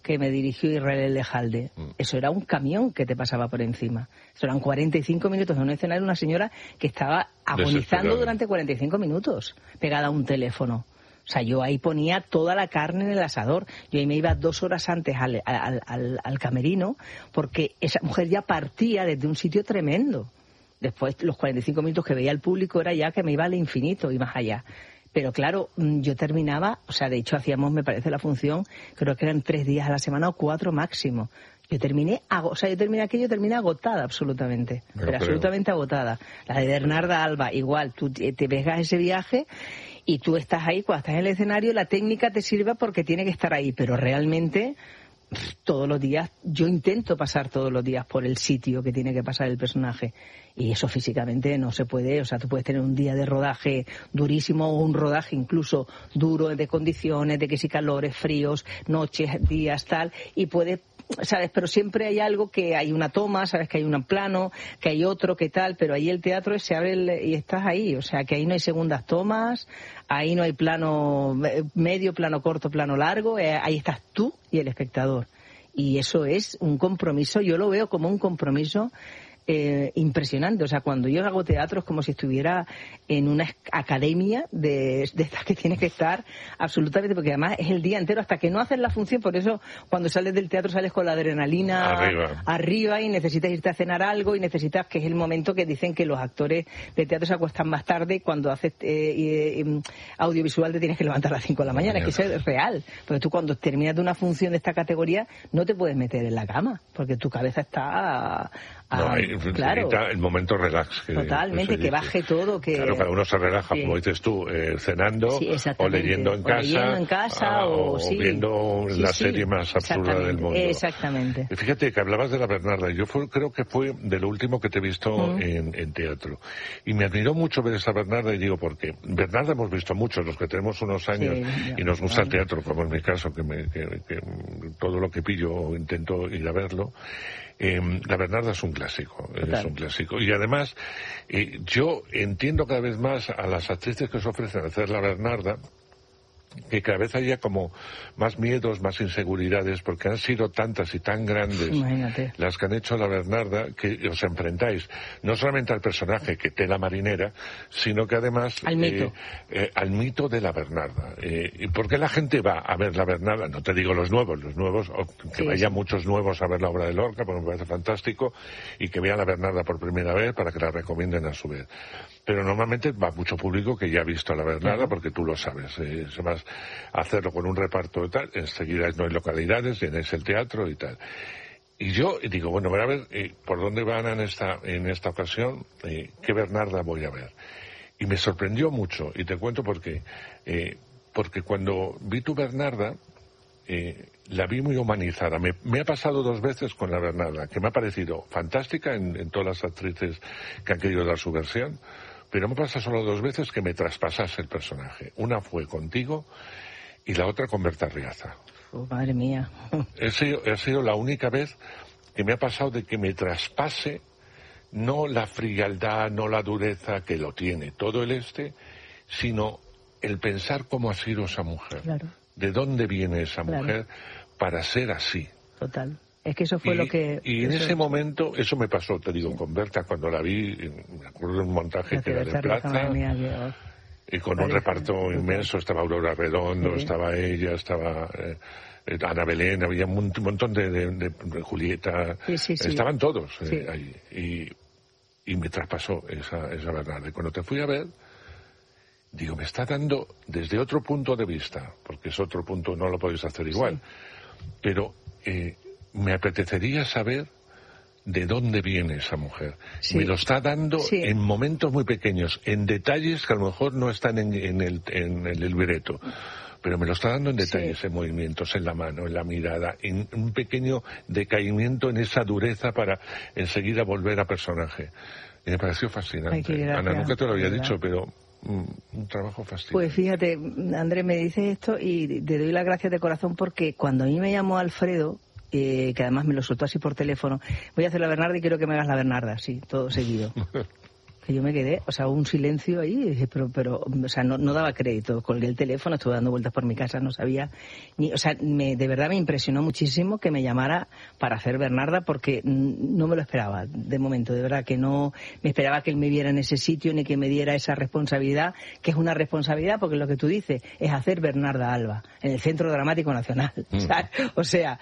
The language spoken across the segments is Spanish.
que me dirigió Israel Elejalde, eso era un camión que te pasaba por encima. Eso eran 45 minutos de un escenario de una señora que estaba agonizando durante 45 minutos, pegada a un teléfono. O sea, yo ahí ponía toda la carne en el asador. Yo ahí me iba 2 horas antes al camerino, porque esa mujer ya partía desde un sitio tremendo. Después, los 45 minutos que veía el público era ya que me iba al infinito y más allá. Pero claro, yo terminaba, o sea, de hecho hacíamos, me parece, la función, creo que eran 3 días a la semana o 4 máximo. Yo terminé agotada absolutamente, pero absolutamente agotada. La de Bernarda Alba, igual, tú te pegas ese viaje y tú estás ahí, cuando estás en el escenario, la técnica te sirve porque tiene que estar ahí, pero realmente todos los días, yo intento pasar todos los días por el sitio que tiene que pasar el personaje, y eso físicamente no se puede. O sea, tú puedes tener un día de rodaje durísimo o un rodaje incluso duro, de condiciones, de que si calores, fríos, noches, días, tal, y puede, ¿sabes? Pero siempre hay algo, que hay una toma, ¿sabes? Que hay un plano, que hay otro, que tal, pero ahí el teatro se abre y estás ahí. O sea, que ahí no hay segundas tomas, ahí no hay plano medio, plano corto, plano largo, ahí estás tú y el espectador. Y eso es un compromiso, yo lo veo como un compromiso impresionante. O sea, cuando yo hago teatro es como si estuviera en una academia de estas que tienes que estar absolutamente, porque además es el día entero hasta que no haces la función. Por eso cuando sales del teatro sales con la adrenalina arriba y necesitas irte a cenar algo, y necesitas, que es el momento que dicen que los actores de teatro se acuestan más tarde. Cuando haces audiovisual te tienes que levantar a las 5 de la mañana. Es que eso es real, porque tú cuando terminas de una función de esta categoría no te puedes meter en la cama porque tu cabeza está claro, el momento relax. Totalmente, que baje todo. Que... Claro, cada uno se relaja, como dices tú, cenando, o leyendo en casa, o viendo la serie más absurda del mundo. Exactamente. Y fíjate que hablabas de la Bernarda. Yo creo que fue de lo último que te he visto en teatro. Y me admiró mucho ver esa Bernarda, y digo, porque Bernarda hemos visto muchos, los que tenemos unos años, y nos gusta el teatro, como en mi caso, que todo lo que pillo intento ir a verlo. La Bernarda es un clásico, es un clásico. Y además, yo entiendo cada vez más a las actrices que se ofrecen a hacer la Bernarda, que cada vez haya como más miedos, más inseguridades, porque han sido tantas y tan grandes las que han hecho la Bernarda, que os enfrentáis no solamente al personaje, que tela marinera, sino que además al mito de la Bernarda. ¿Y por qué la gente va a ver la Bernarda? No te digo los nuevos, o que vayan muchos nuevos a ver la obra de Lorca, porque me parece fantástico, y que vean la Bernarda por primera vez para que la recomienden a su vez. Pero normalmente va mucho público que ya ha visto a la Bernarda, porque tú lo sabes. Además, hacerlo con un reparto y tal, enseguida no hay localidades, llenáis el teatro y tal. Y yo digo, bueno, voy a ver por dónde van en esta ocasión, qué Bernarda voy a ver. Y me sorprendió mucho, y te cuento por qué. Porque cuando vi tu Bernarda, la vi muy humanizada. Me ha pasado 2 veces con la Bernarda, que me ha parecido fantástica en todas las actrices que han querido dar su versión, pero me pasa solo 2 veces que me traspasase el personaje. Una fue contigo y la otra con Berta Riaza. Madre mía. Ha sido la única vez que me ha pasado de que me traspase, no la frialdad, no la dureza, que lo tiene todo el sino el pensar cómo ha sido esa mujer. Claro. De dónde viene esa mujer para ser así. Total. Es que eso fue lo que... Y en ese momento, eso me pasó, te digo, con Berta, cuando la vi, me acuerdo de un montaje que era de Plaza, y con un reparto inmenso, estaba Aurora Redondo, estaba ella, estaba Ana Belén, había un montón de Julieta, estaban todos ahí, y me traspasó esa verdad. Y cuando te fui a ver, digo, me está dando desde otro punto de vista, porque es otro punto, no lo podéis hacer igual, pero... me apetecería saber de dónde viene esa mujer. Me lo está dando en momentos muy pequeños, en detalles que a lo mejor no están en el libreto, pero me lo está dando en detalles, en movimientos, en la mano, en la mirada, en un pequeño decaimiento en esa dureza para enseguida volver a personaje. Y me pareció fascinante. Ana, nunca te lo había dicho, pero... un trabajo fascinante. Pues fíjate, Andrés, me dices esto y te doy las gracias de corazón, porque cuando a mí me llamó Alfredo, que además me lo soltó así por teléfono, voy a hacer la Bernarda y quiero que me hagas la Bernarda, sí, todo seguido. que yo me quedé, o sea, un silencio ahí, y dije, pero o sea, no daba crédito. Colgué el teléfono, estuve dando vueltas por mi casa, no sabía o sea, de verdad me impresionó muchísimo que me llamara para hacer Bernarda, porque no me lo esperaba, de momento, de verdad que no me esperaba que él me viera en ese sitio, ni que me diera esa responsabilidad, que es una responsabilidad, porque lo que tú dices es hacer Bernarda Alba, en el Centro Dramático Nacional, ¿sabes? O sea,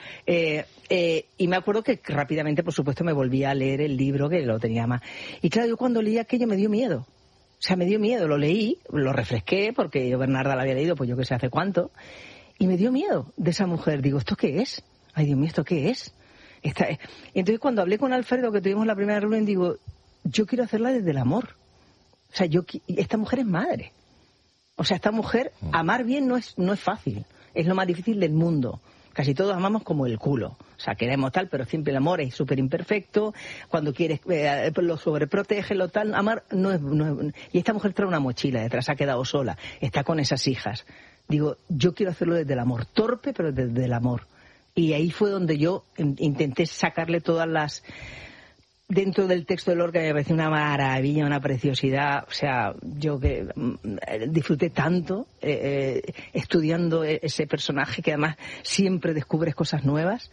y me acuerdo que rápidamente, por supuesto, me volví a leer el libro, que lo tenía más. Y claro, yo cuando leí aquello me dio miedo. O sea, me dio miedo. Lo leí, lo refresqué, porque yo Bernarda la había leído, pues yo que sé hace cuánto. Y me dio miedo de esa mujer. Digo, ¿esto qué es? Ay, Dios mío, ¿esto qué es? Y entonces cuando hablé con Alfredo, que tuvimos la primera reunión, digo, yo quiero hacerla desde el amor. O sea, esta mujer es madre. O sea, esta mujer, amar bien no es fácil. Es lo más difícil del mundo. Casi todos amamos como el culo. O sea, queremos tal, pero siempre el amor es súper imperfecto. Cuando quieres, lo sobreprotege, lo tal. Amar no es... Y esta mujer trae una mochila detrás, ha quedado sola. Está con esas hijas. Digo, yo quiero hacerlo desde el amor. Torpe, pero desde el amor. Y ahí fue donde yo intenté sacarle todas las... Dentro del texto de Lorca me pareció una maravilla, una preciosidad. O sea, yo que disfruté tanto estudiando ese personaje, que además siempre descubres cosas nuevas.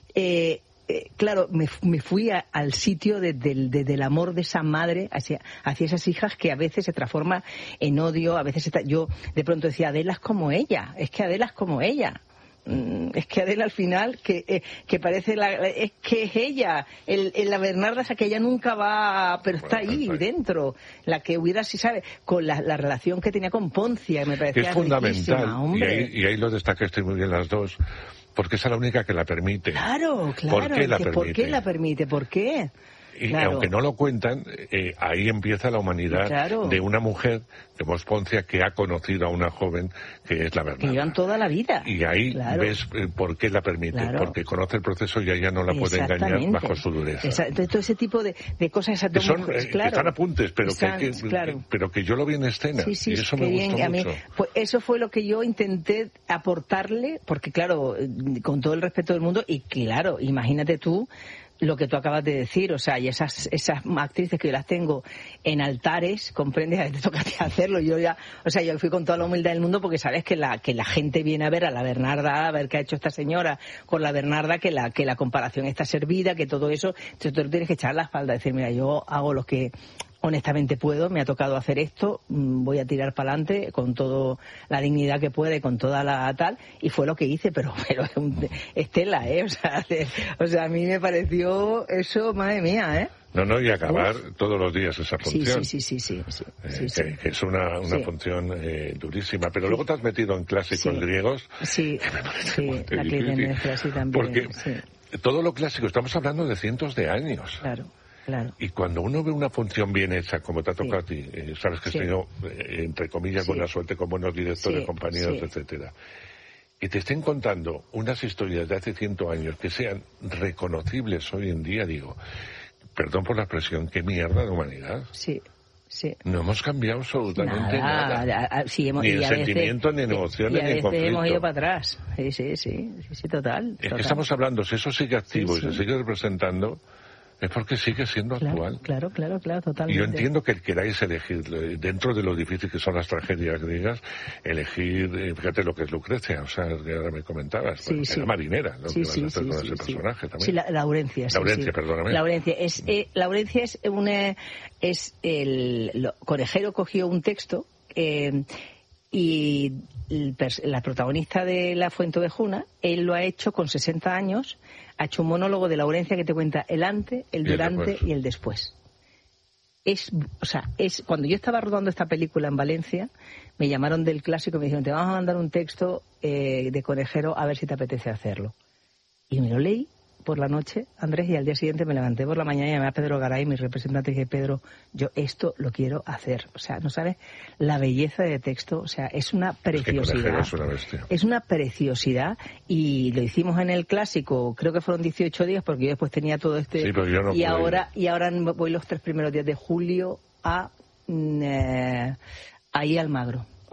Claro, me fui al sitio desde el amor de esa madre hacia esas hijas, que a veces se transforma en odio. A veces yo de pronto decía, Adela es como ella, es que Adela es como ella. Es que Adela al final, que parece es que es ella, la Bernarda esa que ella nunca va, pero está ahí dentro, la que hubiera, si sabe, con la relación que tenía con Poncia, me parecía que es fundamental, hombre. y ahí lo destacaste muy bien las dos, porque esa es la única que la permite. Claro. ¿Por qué la permite? ¿Por qué la permite? ¿Por qué? Y claro. aunque no lo cuentan, ahí empieza la humanidad de una mujer como Poncia, que ha conocido a una joven que es la Bernarda. Que llevan toda la vida. Y ahí ves por qué la permite, porque conoce el proceso y ella no la puede engañar bajo su dureza. Entonces todo ese tipo de cosas, esas dos mujeres, que están apuntes, pero pero que yo lo vi en escena, y eso me gustó mucho. Pues eso fue lo que yo intenté aportarle, porque claro, con todo el respeto del mundo, y claro, imagínate tú lo que tú acabas de decir, o sea, y esas actrices que yo las tengo en altares, comprendes, te toca hacerlo, yo fui con toda la humildad del mundo, porque sabes que la gente viene a ver a la Bernarda, a ver qué ha hecho esta señora con la Bernarda, que la comparación está servida, que todo eso, entonces tú tienes que echar la espalda, decir, mira, yo hago lo que honestamente puedo, me ha tocado hacer esto, voy a tirar para adelante con toda la dignidad que puede, con toda la tal, y fue lo que hice, pero Estela, o sea, a mí me pareció eso, madre mía, No, y acabar todos los días esa función. Sí. Que es una función durísima. Pero luego te has metido en clásicos griegos. Sí, la Clitemnestra, sí, también. Porque todo lo clásico, estamos hablando de cientos de años. Claro. Y cuando uno ve una función bien hecha, como te ha tocado a ti, sabes que has tenido, entre comillas, buena suerte con buenos directores, compañeros, etcétera, y te estén contando unas historias de hace 100 años que sean reconocibles hoy en día, digo, perdón por la expresión, qué mierda de humanidad. Sí. No hemos cambiado absolutamente nada. Ni en sentimiento, ni en emociones, ni en conflicto. Hemos ido para atrás. Sí, total. Es que estamos hablando, si eso sigue activo y se sigue representando, es porque sigue siendo actual. Claro, totalmente. Y yo entiendo que queráis elegir, dentro de lo difícil que son las tragedias griegas, elegir, fíjate lo que es Lucrecia, o sea, que ahora me comentabas, era marinera, lo que vas a hacer con ese personaje también. Sí, Laurencia. Laurencia, perdóname. Laurencia Conejero cogió un texto y la protagonista de La Fuenteovejuna, él lo ha hecho con 60 años, ha hecho un monólogo de Laurencia que te cuenta el antes, el durante y el después. Cuando yo estaba rodando esta película en Valencia, me llamaron del Clásico y me dijeron, te vamos a mandar un texto de Conejero, a ver si te apetece hacerlo. Y me lo leí por la noche, Andrés, y al día siguiente me levanté por la mañana y llamé a Pedro Garay, mi representante, y dije, Pedro, yo esto lo quiero hacer. O sea, no sabes la belleza de texto, o sea, es una preciosidad. Es una preciosidad, y lo hicimos en el Clásico, creo que fueron 18 días, porque yo después tenía todo Sí, pero yo no y ahora voy los 3 primeros días de julio a ahí Almagro.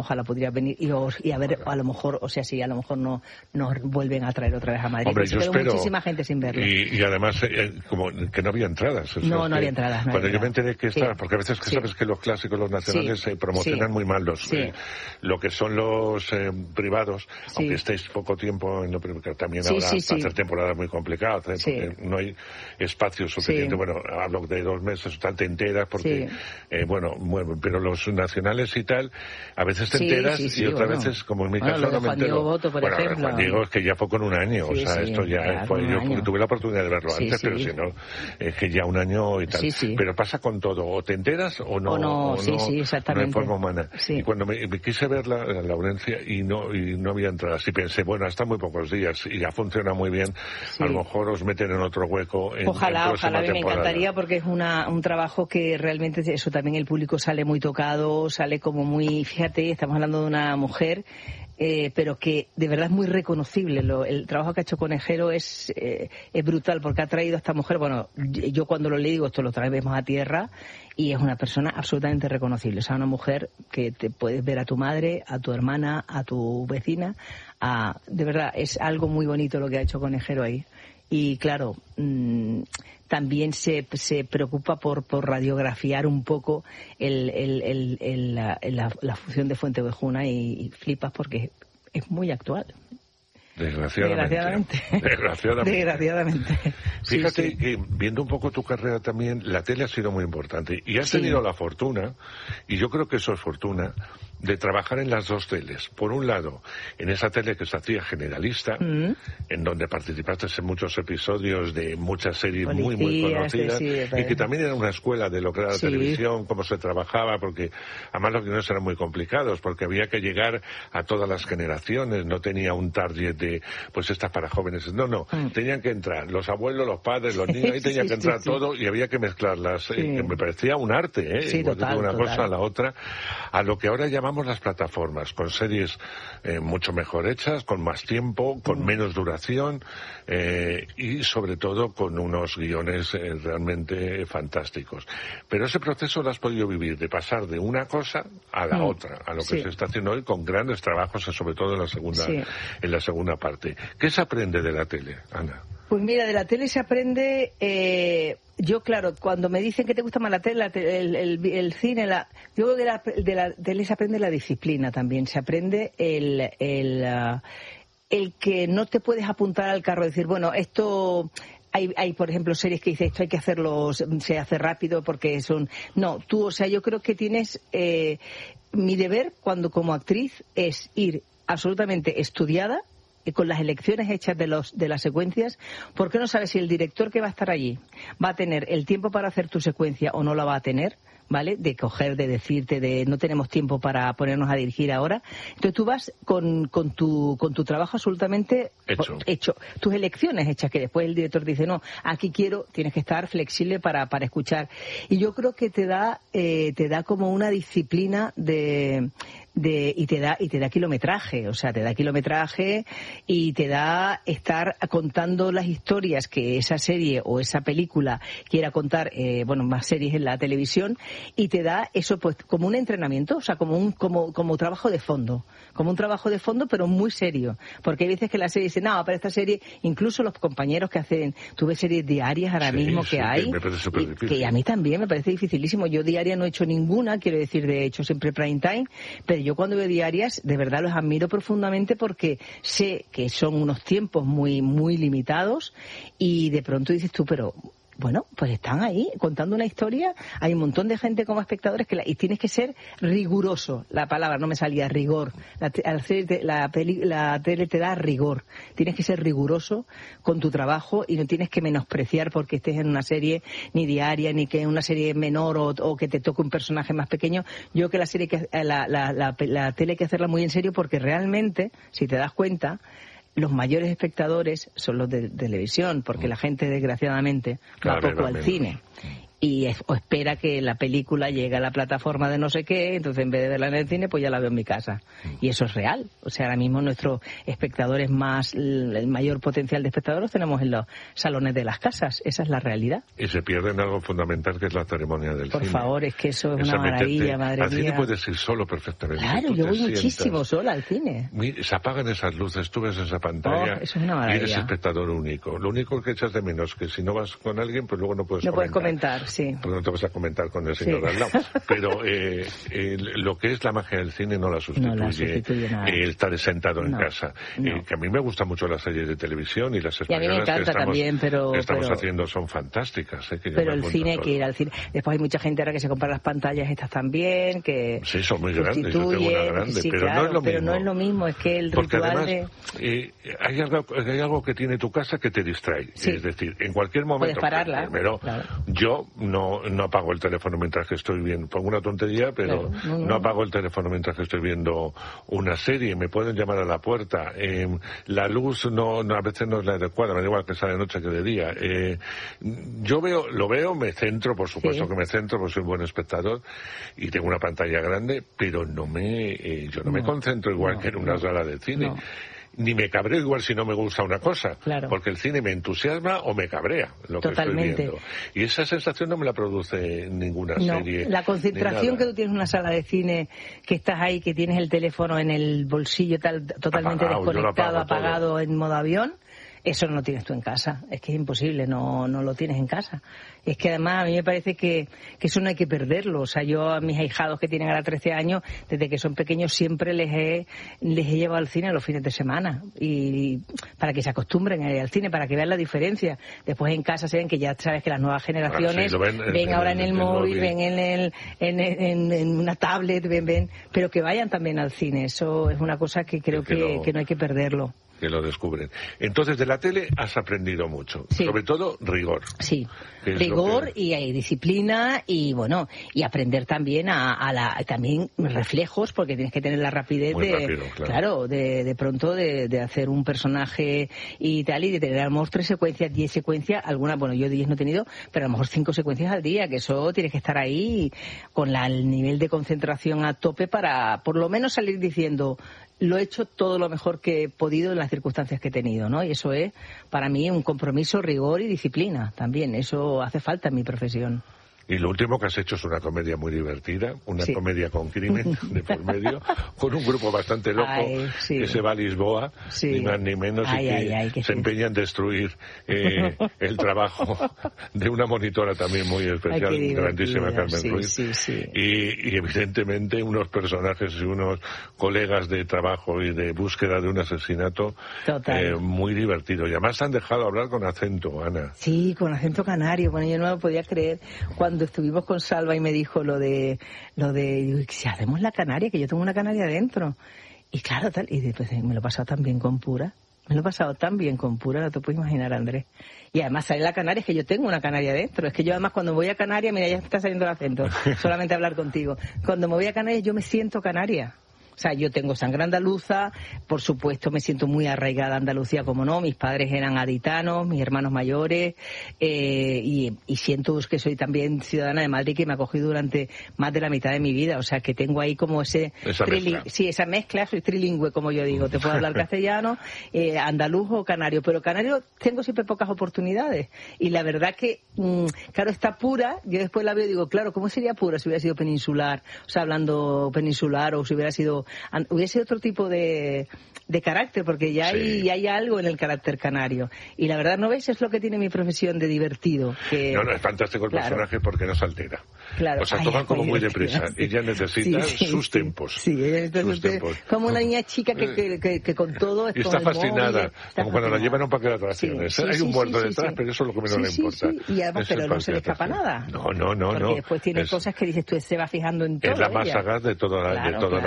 ojalá pudiera venir y a ver, a lo mejor, o sea, sí, a lo mejor no nos vuelven a traer otra vez a Madrid. Hombre, yo espero, muchísima gente sin verlo. Y además, como que no había entradas. No había entradas. Cuando yo me enteré que estaba, porque a veces sabes que los clásicos, los nacionales, se promocionan muy mal lo que son los privados, aunque estéis poco tiempo en lo que también ahora hacer temporadas muy complicadas, porque no hay espacio suficiente. Bueno, hablo de 2 meses, te enteras porque, bueno, pero los nacionales y tal, a veces te enteras y otras veces, como en mi caso, no me entero. Juan Diego es que ya fue con 1 año, o sea, esto ya fue yo porque tuve la oportunidad de verlo antes, pero si no, es que ya 1 año y tal. Pero pasa con todo, o te enteras o no. No hay forma humana. Y cuando me quise ver la Laurencia y no había entradas, y pensé, bueno, hasta muy pocos días y ya funciona muy bien, a lo mejor os meten en otro hueco en ojalá, me encantaría, porque es un trabajo que realmente eso también el público sale muy tocado, sale como muy, fíjate, estamos hablando de una mujer pero que de verdad es muy reconocible. El trabajo que ha hecho Conejero es brutal, porque ha traído a esta mujer, bueno, yo cuando lo le digo, esto lo traemos a tierra, y es una persona absolutamente reconocible. O sea, una mujer que te puedes ver a tu madre, a tu hermana, a tu vecina, de verdad, es algo muy bonito lo que ha hecho Conejero ahí. Y claro, también se preocupa por radiografiar un poco la función de Fuenteovejuna y flipas porque es muy actual. Desgraciadamente. Fíjate que viendo un poco tu carrera también, la tele ha sido muy importante y has tenido la fortuna, y yo creo que eso es fortuna, de trabajar en las 2 teles. Por un lado, en esa tele que se hacía generalista, en donde participaste en muchos episodios de muchas series muy conocidas, y que también era una escuela de lo que era la televisión, cómo se trabajaba, porque además los guiones eran muy complicados, porque había que llegar a todas las generaciones, no tenía un target de, pues estas para jóvenes, no, tenían que entrar los abuelos, los padres, los niños, ahí tenía que entrar todo, y había que mezclarlas, que me parecía un arte, total, una cosa a la otra, a lo que ahora llamamos las plataformas, con series mucho mejor hechas, con más tiempo, con menos duración, y sobre todo con unos guiones realmente fantásticos. Pero ese proceso lo has podido vivir, de pasar de una cosa a la otra, a lo que se está haciendo hoy, con grandes trabajos, sobre todo en la segunda parte. ¿Qué se aprende de la tele, Ana? Pues mira, de la tele se aprende, yo claro, cuando me dicen que te gusta más la tele, el cine, yo creo que de la tele se aprende la disciplina también, se aprende el que no te puedes apuntar al carro y decir, bueno, esto... Hay, por ejemplo, series que dicen esto hay que hacerlo, se hace rápido porque son... No, tú, o sea, yo creo que tienes... mi deber como actriz es ir absolutamente estudiada, con las elecciones hechas de las secuencias, porque no sabes si el director que va a estar allí va a tener el tiempo para hacer tu secuencia o no la va a tener, ¿vale? De coger, de decirte, no tenemos tiempo para ponernos a dirigir ahora. Entonces tú vas con tu trabajo absolutamente hecho. Tus elecciones hechas, que después el director te dice, no, aquí tienes que estar flexible para escuchar. Y yo creo que te da como una disciplina y te da kilometraje, o sea, te da kilometraje y te da estar contando las historias que esa serie o esa película quiera contar, más series en la televisión, y te da eso pues como un entrenamiento, o sea, como trabajo de fondo, pero muy serio, porque hay veces que la serie dice, no, pero esta serie, incluso los compañeros que hacen, tú ves series diarias ahora mismo que hay, me parece súper difícil. Que a mí también me parece dificilísimo. Yo diaria no he hecho ninguna, quiero decir, de hecho siempre prime time, pero yo cuando veo diarias, de verdad los admiro profundamente porque sé que son unos tiempos muy, muy limitados y de pronto dices tú, pero... Bueno, pues están ahí contando una historia, hay un montón de gente como espectadores y tienes que ser riguroso, la palabra no me salía, rigor, la tele te da rigor, tienes que ser riguroso con tu trabajo y no tienes que menospreciar porque estés en una serie ni diaria, ni que en una serie menor o que te toque un personaje más pequeño. Yo creo que la tele hay que hacerla muy en serio porque realmente, si te das cuenta, los mayores espectadores son los de televisión, porque la gente, desgraciadamente, va poco al cine. o espera que la película llegue a la plataforma de no sé qué, entonces en vez de verla en el cine, pues ya la veo en mi casa. Y eso es real. O sea, ahora mismo nuestros espectadores el mayor potencial de espectadores tenemos en los salones de las casas. Esa es la realidad. Y se pierden algo fundamental, que es la ceremonia del cine. Por favor, es que eso es una maravilla, madre mía. Al cine puedes ir solo perfectamente. Claro, yo voy muchísimo sola al cine. Se apagan esas luces, tú ves esa pantalla eso es una maravilla. Y eres espectador único. Lo único que echas de menos que si no vas con alguien, pues luego no puedes comentar. Sí. Porque no te vas a comentar con el señor al lado. Pero lo que es la magia del cine no la sustituye nada. Estar sentado en casa. Que a mí me gustan mucho las series de televisión y las españolas estamos haciendo son fantásticas. Pero el cine hay que ir al cine. Después hay mucha gente ahora que se compra las pantallas estas también, que sí, son muy grandes. Yo tengo una grande, pero no es lo mismo. Pero no es lo mismo, es que el porque ritual además, hay algo que tiene tu casa que te distrae. Sí. Es decir, en cualquier momento. Puedes pararla. Pero yo no apago el teléfono mientras que estoy viendo. Pongo una tontería, pero no apago el teléfono mientras que estoy viendo una serie. Me pueden llamar a la puerta. La luz a veces no es la adecuada. Me da igual que sea de noche que de día. Yo lo veo, me centro, por supuesto que me centro, porque soy un buen espectador y tengo una pantalla grande, pero yo no me concentro igual que en una sala de cine. No. Ni me cabreo igual si no me gusta una cosa, porque el cine me entusiasma o me cabrea lo Totalmente. Que estoy viendo. Y esa sensación no me la produce ninguna serie. La concentración que tú tienes en una sala de cine, que estás ahí, que tienes el teléfono en el bolsillo totalmente desconectado, apagado en modo avión, eso no lo tienes tú en casa. Es que es imposible, no lo tienes en casa. Es que además a mí me parece que eso no hay que perderlo. O sea, yo a mis ahijados que tienen ahora 13 años, desde que son pequeños siempre les he llevado al cine los fines de semana. Y para que se acostumbren a ir al cine, para que vean la diferencia. Después en casa se ven que ya sabes que las nuevas generaciones ven ahora en el móvil, ven en una tablet, ven, pero que vayan también al cine. Eso es una cosa que creo que no hay que perderlo. Que lo descubren. Entonces, de la tele has aprendido mucho. Sí. Sobre todo, rigor. Sí, rigor y disciplina y, bueno, y aprender también también reflejos, porque tienes que tener la rapidez de pronto de hacer un personaje y tal, y de tener a lo mejor 3 secuencias, 10 secuencias, algunas, bueno, yo 10 no he tenido, pero a lo mejor 5 secuencias al día, que eso tienes que estar ahí con el nivel de concentración a tope para, por lo menos, salir diciendo: lo he hecho todo lo mejor que he podido en las circunstancias que he tenido, ¿no? Y eso es, para mí, un compromiso, rigor y disciplina también. Eso hace falta en mi profesión. Y lo último que has hecho es una comedia muy divertida, una comedia con crimen de por medio, con un grupo bastante loco que se va a Lisboa, ni más ni menos, que se empeña en destruir el trabajo de una monitora también muy especial, grandísima, Carmen Ruiz. Y evidentemente unos personajes y unos colegas de trabajo y de búsqueda de un asesinato muy divertido. Y además han dejado hablar con acento, Ana. Sí, con acento canario. Bueno, yo no lo podía creer cuando estuvimos con Salva y me dijo lo de si hacemos la canaria, que yo tengo una canaria dentro. Y claro, y después me lo he pasado tan bien con Pura. No te puedes imaginar, Andrés. Y además sale la canaria, es que yo tengo una canaria dentro. Es que yo además cuando voy a Canarias, mira, ya está saliendo el acento, solamente hablar contigo. Cuando me voy a Canarias yo me siento canaria. O sea, yo tengo sangre andaluza, por supuesto me siento muy arraigada a Andalucía, como no, mis padres eran gaditanos, mis hermanos mayores, y siento que soy también ciudadana de Madrid, que me ha acogido durante más de la mitad de mi vida, o sea, que tengo ahí como esa mezcla, soy trilingüe, como yo digo, te puedo hablar castellano, andaluz o canario, pero canario tengo siempre pocas oportunidades, y la verdad que, claro, está Pura, yo después la veo y digo, claro, ¿cómo sería Pura si hubiera sido peninsular, o sea, hablando peninsular, o si hubiera sido otro tipo de carácter, porque ya hay algo en el carácter canario. Y la verdad, ¿no ves? Es lo que tiene mi profesión de divertido. No, es fantástico el personaje porque no se altera. Claro. O sea, toman como muy deprisa. Ella necesita sus tempos. Sí, sus tempos. Como una niña chica que con todo es. Y está fascinada, como cuando la llevan a un parque de atracciones. Hay un muerto detrás, pero eso es lo que menos le importa. Y además, pero no se le escapa nada. No. Porque después tiene cosas que dices tú, se va fijando en todo. Es la más sagaz de toda la cuadrilla.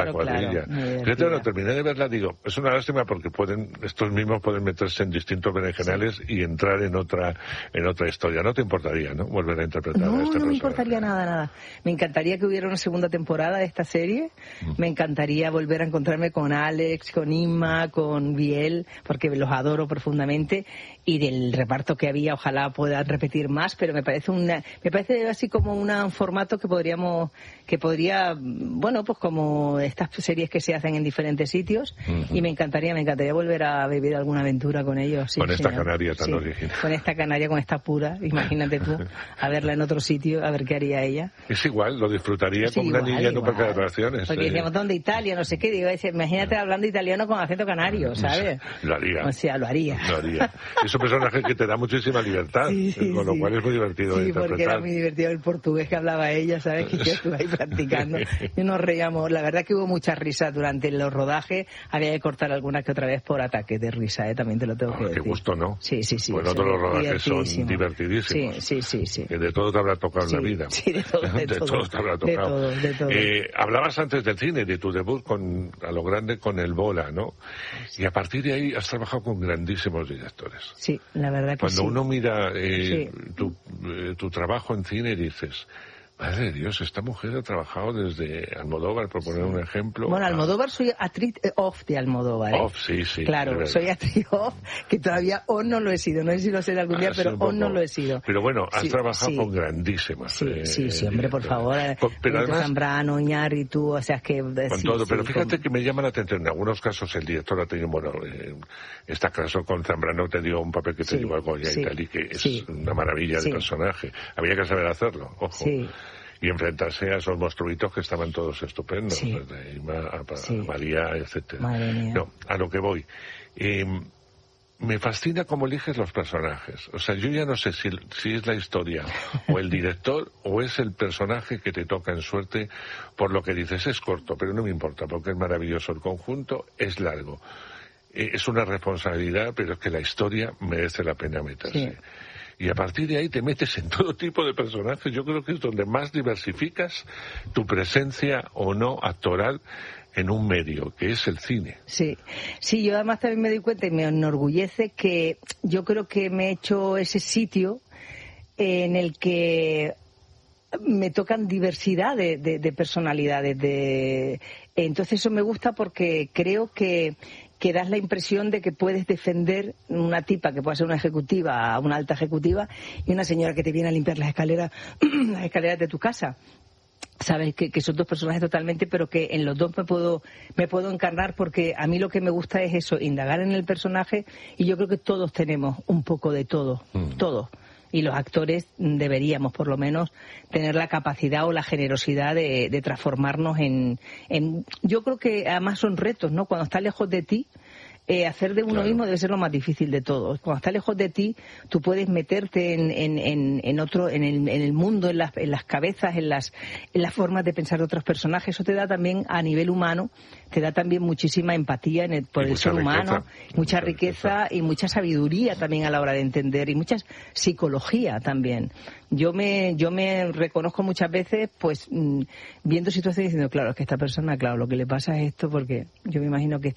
maravilla. Fíjate, cuando terminé de verla, digo, es una lástima porque estos mismos pueden meterse en distintos berenjenales y entrar en otra historia. ¿No te importaría, no? Volver a interpretar a este personaje. No me importaría nada. Me encantaría que hubiera una segunda temporada de esta serie. Me encantaría volver a encontrarme con Alex, con Inma, con Biel, porque los adoro profundamente. Y del reparto que había, ojalá pueda repetir más, pero me parece así como un formato que podría, bueno, pues como estas series que se hacen en diferentes sitios, y me encantaría volver a vivir alguna aventura con ellos. Sí, con esta canaria tan original. Con esta canaria, con esta pura, imagínate tú, a verla en otro sitio, a ver qué haría ella. Es igual, lo disfrutaría como una niña en un parque de atracciones. Porque decíamos, ¿dónde Italia? No sé qué, digo, imagínate hablando italiano con acento canario, ¿sabes? Lo haría. O sea, lo haría. Es un personage que te da muchísima libertad, con lo cual es muy divertido de interpretar. Sí, porque era muy divertido el portugués que hablaba ella, ¿sabes? Que yo estuve ahí practicando. Y nos reíamos. La verdad que hubo mucha risa durante los rodajes. Había que cortar alguna que otra vez por ataques de risa, también te lo tengo que decir. Qué gusto, ¿no? Sí. Bueno, todos los rodajes son divertidísimos. Sí. Que de todo te habrá tocado en la vida. Sí, de todo te habrá tocado. De todo. Hablabas antes del cine, de tu debut a lo grande con El Bola, ¿no? Y a partir de ahí has trabajado con grandísimos directores. Sí, la verdad que Cuando uno mira tu trabajo en cine, dices, madre de Dios, esta mujer ha trabajado desde Almodóvar, por poner un ejemplo. Bueno, Almodóvar, soy actriz off de Almodóvar. Off, sí. Claro, soy actriz off, que todavía on no lo he sido. No sé si lo seré algún día, pero on no lo he sido. Pero bueno, has trabajado con grandísimas. Sí, hombre, por favor. Pero además, Zambrano, Iñárritu, o sea, es que... Con todo, pero fíjate que me llama la atención. En algunos casos el director ha tenido, este caso con Zambrano te dio un papel que te dio al Goya y tal, y que es una maravilla de personaje. Había que saber hacerlo, ojo. Y enfrentarse a esos monstruitos que estaban todos estupendos, desde Ima a María, etcétera. Madre mía. No, a lo que voy. Me fascina cómo eliges los personajes. O sea, yo ya no sé si es la historia o el director o es el personaje que te toca en suerte. Por lo que dices, es corto, pero no me importa porque es maravilloso el conjunto, es largo. Es una responsabilidad, pero es que la historia merece la pena meterse. Y a partir de ahí te metes en todo tipo de personajes. Yo creo que es donde más diversificas tu presencia o no actoral en un medio, que es el cine. Sí, yo además también me doy cuenta y me enorgullece que yo creo que me he hecho ese sitio en el que me tocan diversidad de personalidades. Entonces eso me gusta porque creo que das la impresión de que puedes defender una tipa que pueda ser una ejecutiva, una alta ejecutiva, y una señora que te viene a limpiar las escaleras de tu casa. Sabes que son dos personajes totalmente, pero que en los dos me puedo encarnar, porque a mí lo que me gusta es eso, indagar en el personaje, y yo creo que todos tenemos un poco de todo, todos. Y los actores deberíamos, por lo menos, tener la capacidad o la generosidad de transformarnos en... Yo creo que además son retos, ¿no? Cuando estás lejos de ti, hacer de uno mismo debe ser lo más difícil de todo. Cuando estás lejos de ti, tú puedes meterte en el mundo, en las cabezas, en las formas de pensar de otros personajes. Eso te da también, a nivel humano, te da también muchísima empatía por el ser humano, mucha riqueza y mucha sabiduría también a la hora de entender, y mucha psicología también. Yo me reconozco muchas veces, pues, viendo situaciones diciendo, claro, es que esta persona, claro, lo que le pasa es esto, porque yo me imagino que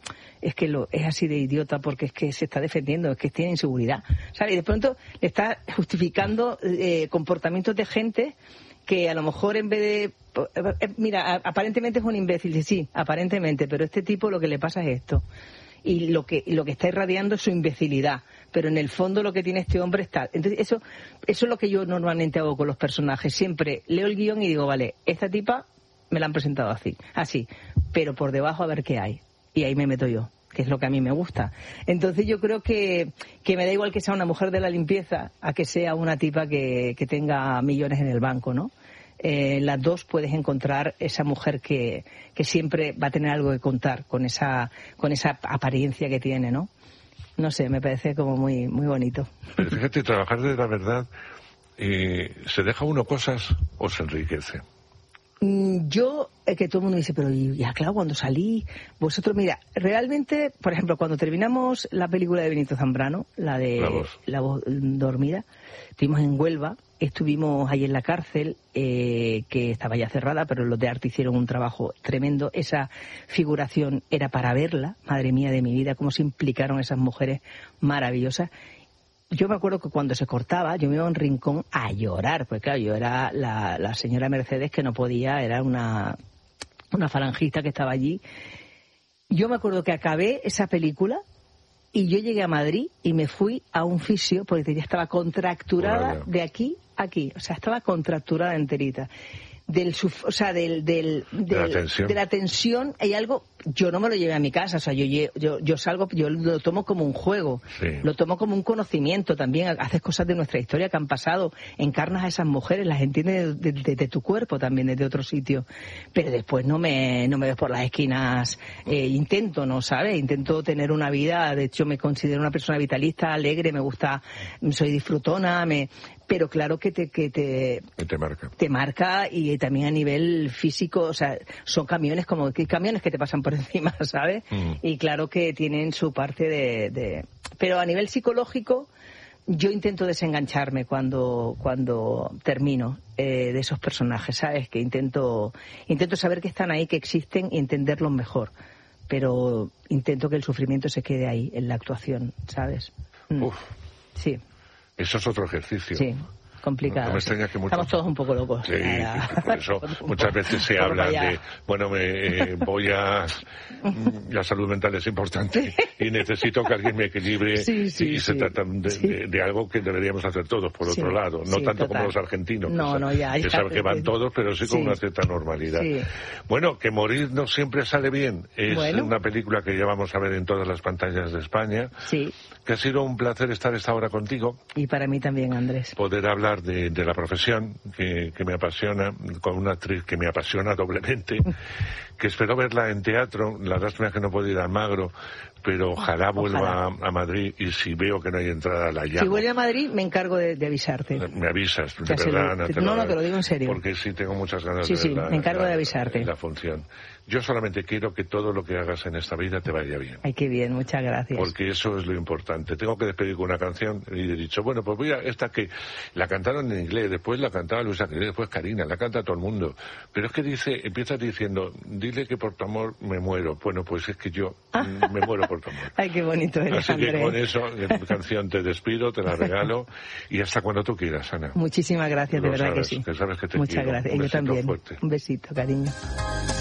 es así de idiota porque es que se está defendiendo, es que tiene inseguridad, ¿sabes? Y de pronto le está justificando comportamientos de gente que a lo mejor en vez de... Mira, aparentemente es un imbécil, sí, aparentemente, pero este tipo lo que le pasa es esto. Y lo que está irradiando es su imbecilidad, pero en el fondo lo que tiene este hombre es tal. Entonces eso es lo que yo normalmente hago con los personajes. Siempre leo el guión y digo, vale, esta tipa me la han presentado así, pero por debajo a ver qué hay. Y ahí me meto yo, que es lo que a mí me gusta. Entonces yo creo que me da igual que sea una mujer de la limpieza a que sea una tipa que tenga millones en el banco, ¿no? Las dos puedes encontrar esa mujer que siempre va a tener algo que contar con esa apariencia que tiene, ¿no? No sé, me parece como muy, muy bonito. Pero fíjate, trabajar de la verdad, ¿se deja uno cosas o se enriquece? Que todo el mundo dice, pero ya claro, cuando salí, vosotros, mira, realmente, por ejemplo, cuando terminamos la película de Benito Zambrano, la de La voz dormida, estuvimos en Huelva, estuvimos ahí en la cárcel, que estaba ya cerrada, pero los de arte hicieron un trabajo tremendo. Esa figuración era para verla, madre mía de mi vida, cómo se implicaron esas mujeres maravillosas. Yo me acuerdo que cuando se cortaba, yo me iba a un rincón a llorar, porque claro, yo era la señora Mercedes que no podía, era una falangista que estaba allí. Yo me acuerdo que acabé esa película y yo llegué a Madrid y me fui a un fisio porque ya estaba contracturada de aquí a aquí. O sea, estaba contracturada enterita. De la tensión hay algo, yo no me lo llevé a mi casa, o sea, yo salgo, yo lo tomo como un juego, lo tomo como un conocimiento también, haces cosas de nuestra historia que han pasado, encarnas a esas mujeres, las entiendes de tu cuerpo también, desde otro sitio, pero después no me ves por las esquinas, intento, ¿no sabes? Intento tener una vida, de hecho me considero una persona vitalista, alegre, me gusta, soy disfrutona, pero claro que te marca y también a nivel físico, o sea, son camiones que te pasan por encima, ¿sabes? Y claro que tienen su parte pero a nivel psicológico yo intento desengancharme cuando termino de esos personajes, ¿sabes? Que intento saber que están ahí, que existen y entenderlos mejor, pero intento que el sufrimiento se quede ahí en la actuación, ¿sabes? Sí. Eso es otro ejercicio. Sí, complicado. No me extraña que estamos todos un poco locos. Sí, por eso muchas veces se habla de, la salud mental es importante y necesito que alguien me equilibre y se trata de algo que deberíamos hacer todos, por otro lado. No tanto como los argentinos, que saben que van todos, pero sí con una cierta normalidad. Sí. Bueno, que morir no siempre sale bien. Es una película que ya vamos a ver en todas las pantallas de España. Sí. Que ha sido un placer estar esta hora contigo. Y para mí también, Andrés. Poder hablar de la profesión que me apasiona, con una actriz que me apasiona doblemente, que espero verla en teatro. La lástima es que no puedo ir a Almagro, pero ojalá vuelva a Madrid, y si veo que no hay entrada la llamo. Si vuelve a Madrid me encargo de avisarte. Me avisas, de verdad. No, te lo digo en serio. Porque sí tengo muchas ganas de verla, me encargo de avisarte. La función. Yo solamente quiero que todo lo que hagas en esta vida te vaya bien. Ay, qué bien, muchas gracias. Porque eso es lo importante. Tengo que despedir con una canción y he dicho, bueno, pues voy a esta que la cantaron en inglés, después la cantaba Luisa Querés, después Karina, la canta todo el mundo. Pero es que empiezas diciendo, dile que por tu amor me muero. Bueno, pues es que yo me muero por tu amor. Ay, qué bonito eres, Así Andrés. que con eso, canción te despido, te la regalo y hasta cuando tú quieras, Ana. Muchísimas gracias, de verdad que sí. Que sabes que te Muchas quiero. gracias. Yo también. Fuerte. Un besito, cariño.